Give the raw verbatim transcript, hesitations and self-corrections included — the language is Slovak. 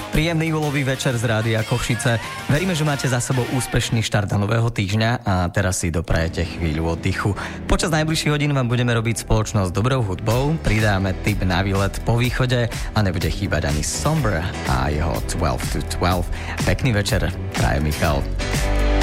Príjemný júlový večer z Rádia Košice. Veríme, že máte za sebou úspešný štart nového týždňa a teraz si doprajete chvíľu oddychu. Počas najbližších hodín vám budeme robiť spoločnosť dobrou hudbou, pridáme tip na výlet po východe a nebude chýbať ani Somber a jeho twelve to twelve. Pekný večer, praje Michal.